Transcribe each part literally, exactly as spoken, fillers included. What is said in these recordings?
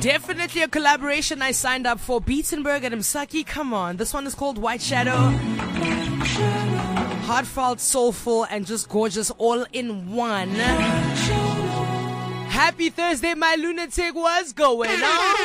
Definitely a collaboration I signed up for. Beatenberg and Msaki, come on. This one is called White Shadow. Heartfelt, soulful, and just gorgeous all in one. Happy Thursday, my lunatic. What's going on?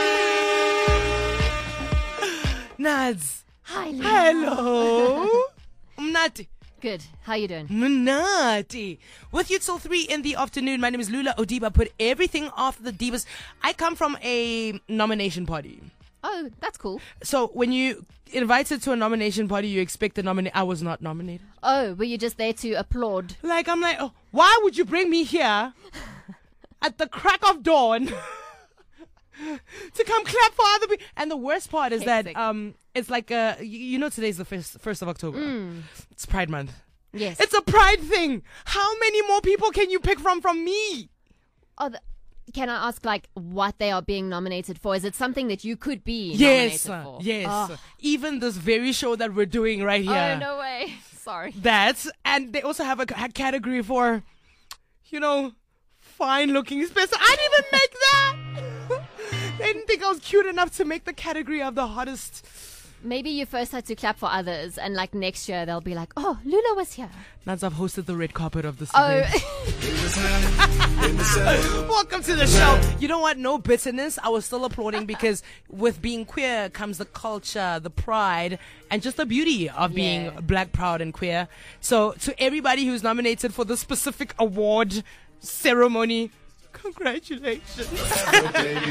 Nads. Hi, Lena. Hello. Mnati. Good. How you doing? Mnati. With you till three in the afternoon. My name is Lula Odiba. Put everything off the divas. I come from a nomination party. Oh, that's cool. So when you invited to a nomination party, you expect the nominate. I was not nominated. Oh, were you just there to applaud? Like, I'm like, oh, why would you bring me here at the crack of dawn to come clap for other people? And the worst part is Hectic. that um, it's like, uh, you, you know, today's the first, first of October. Mm. It's Pride Month. Yes. It's a Pride thing. How many more people can you pick from from me? Oh, the, can I ask, like, what they are being nominated for? Is it something that you could be Yes, nominated for? yes. Oh. Even this very show that we're doing right here. Oh, no way. Sorry. That's, and they also have a, c- a category for, you know, fine-looking special. I didn't even make that. They didn't think I was cute enough to make the category of the hottest. Maybe you first had to clap for others, and, like, next year they'll be like, oh, Lula was here. Nads, I've hosted the red carpet of this Oh. event. Welcome to the show. You know what? No bitterness. I was still applauding because with being queer comes the culture, the pride, and just the beauty of being Yeah. black, proud, and queer. So to everybody who's nominated for this specific award ceremony, congratulations.